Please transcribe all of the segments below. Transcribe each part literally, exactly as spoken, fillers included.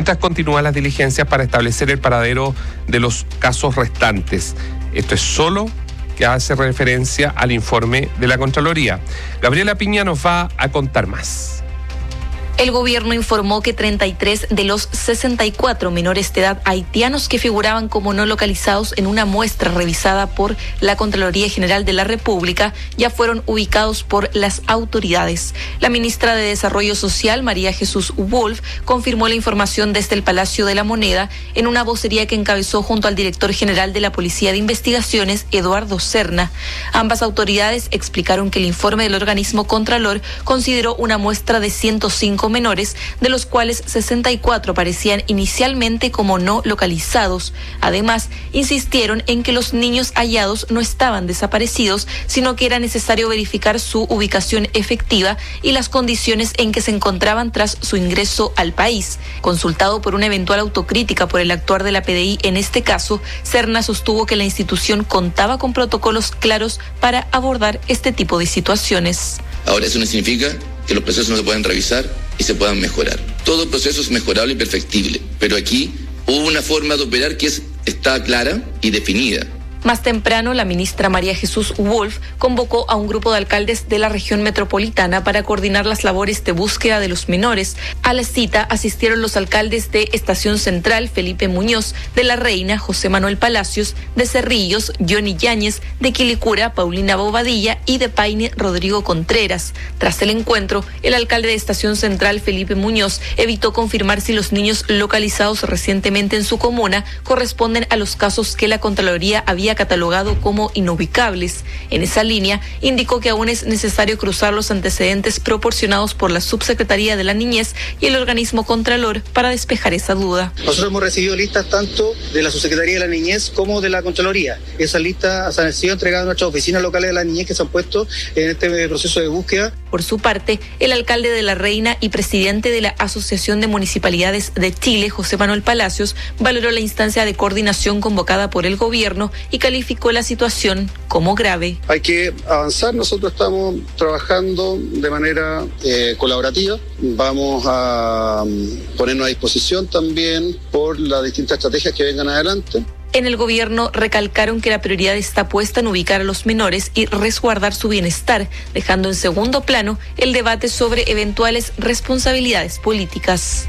mientras continúan las diligencias para establecer el paradero de los casos restantes. Esto es solo que hace referencia al informe de la Contraloría. Gabriela Piña nos va a contar más. El gobierno informó que treinta y tres de los sesenta y cuatro menores de edad haitianos que figuraban como no localizados en una muestra revisada por la Contraloría General de la República ya fueron ubicados por las autoridades. La ministra de Desarrollo Social, María Jesús Wolf, confirmó la información desde el Palacio de la Moneda en una vocería que encabezó junto al director general de la Policía de Investigaciones, Eduardo Serna. Ambas autoridades explicaron que el informe del organismo Contralor consideró una muestra de ciento cinco menores, de los cuales sesenta y cuatro aparecían inicialmente como no localizados. Además, insistieron en que los niños hallados no estaban desaparecidos, sino que era necesario verificar su ubicación efectiva y las condiciones en que se encontraban tras su ingreso al país. Consultado por una eventual autocrítica por el actuar de la P D I en este caso, Serna sostuvo que la institución contaba con protocolos claros para abordar este tipo de situaciones. Ahora, eso no significa que los procesos no se puedan revisar y se puedan mejorar. Todo proceso es mejorable y perfectible, pero aquí hubo una forma de operar que es, está clara y definida. Más temprano, la ministra María Jesús Wolf convocó a un grupo de alcaldes de la región metropolitana para coordinar las labores de búsqueda de los menores. A la cita asistieron los alcaldes de Estación Central, Felipe Muñoz, de La Reina, José Manuel Palacios, de Cerrillos, Johnny Yáñez, de Quilicura, Paulina Bobadilla y de Paine, Rodrigo Contreras. Tras el encuentro, el alcalde de Estación Central, Felipe Muñoz, evitó confirmar si los niños localizados recientemente en su comuna corresponden a los casos que la Contraloría había catalogado como inubicables. En esa línea, indicó que aún es necesario cruzar los antecedentes proporcionados por la Subsecretaría de la Niñez y el organismo Contralor para despejar esa duda. Nosotros hemos recibido listas tanto de la Subsecretaría de la Niñez como de la Contraloría. Esas listas han sido entregadas a nuestras oficinas locales de la Niñez que se han puesto en este proceso de búsqueda. Por su parte, el alcalde de La Reina y presidente de la Asociación de Municipalidades de Chile, José Manuel Palacios, valoró la instancia de coordinación convocada por el gobierno y calificó la situación como grave. Hay que avanzar, nosotros estamos trabajando de manera eh, colaborativa, vamos a um, ponernos a disposición también por las distintas estrategias que vengan adelante. En el gobierno recalcaron que la prioridad está puesta en ubicar a los menores y resguardar su bienestar, dejando en segundo plano el debate sobre eventuales responsabilidades políticas.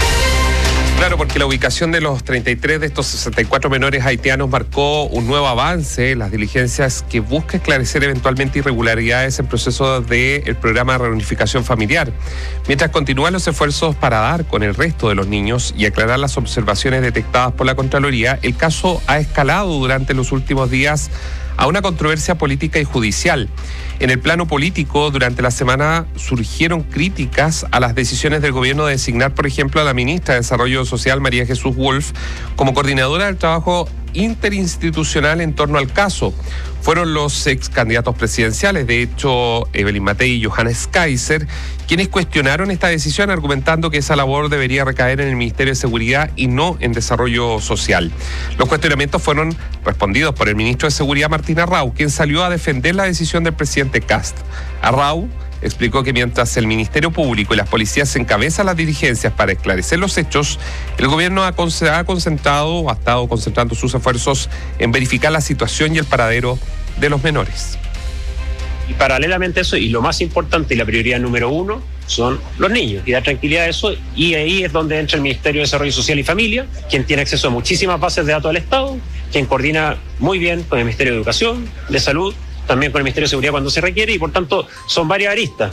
Claro, porque la ubicación de los treinta y tres de estos sesenta y cuatro menores haitianos marcó un nuevo avance en las diligencias que busca esclarecer eventualmente irregularidades en proceso del programa de reunificación familiar. Mientras continúan los esfuerzos para dar con el resto de los niños y aclarar las observaciones detectadas por la Contraloría, el caso ha escalado durante los últimos días a una controversia política y judicial. En el plano político, durante la semana surgieron críticas a las decisiones del gobierno de designar, por ejemplo, a la ministra de Desarrollo Social, María Jesús Wolf, como coordinadora del trabajo interinstitucional en torno al caso. Fueron los ex candidatos presidenciales, de hecho, Evelyn Matei y Johannes Kaiser, quienes cuestionaron esta decisión argumentando que esa labor debería recaer en el Ministerio de Seguridad y no en Desarrollo Social. Los cuestionamientos fueron respondidos por el ministro de Seguridad, Martín Arrau, quien salió a defender la decisión del presidente Kast. Arrau explicó que mientras el Ministerio Público y las policías encabezan las diligencias para esclarecer los hechos, el gobierno ha concentrado, ha estado concentrando sus esfuerzos en verificar la situación y el paradero de los menores. Y paralelamente a eso, y lo más importante y la prioridad número uno, son los niños, y dar tranquilidad a eso, y ahí es donde entra el Ministerio de Desarrollo Social y Familia, quien tiene acceso a muchísimas bases de datos del Estado, quien coordina muy bien con el Ministerio de Educación, de Salud, también con el Ministerio de Seguridad cuando se requiere, y por tanto son varias aristas.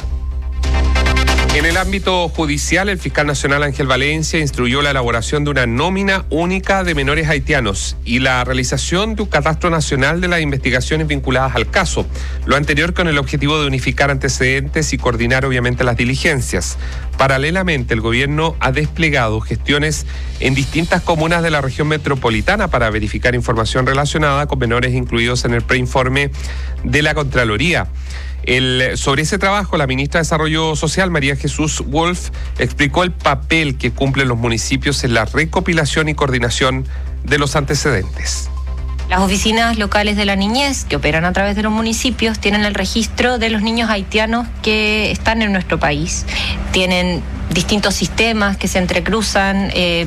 En el ámbito judicial, el fiscal nacional Ángel Valencia instruyó la elaboración de una nómina única de menores haitianos y la realización de un catastro nacional de las investigaciones vinculadas al caso. Lo anterior con el objetivo de unificar antecedentes y coordinar obviamente las diligencias. Paralelamente, el gobierno ha desplegado gestiones en distintas comunas de la región metropolitana para verificar información relacionada con menores incluidos en el preinforme de la Contraloría. El, sobre ese trabajo, la ministra de Desarrollo Social, María Jesús Wolf, explicó el papel que cumplen los municipios en la recopilación y coordinación de los antecedentes. Las oficinas locales de la niñez, que operan a través de los municipios, tienen el registro de los niños haitianos que están en nuestro país. Tienen distintos sistemas que se entrecruzan, eh,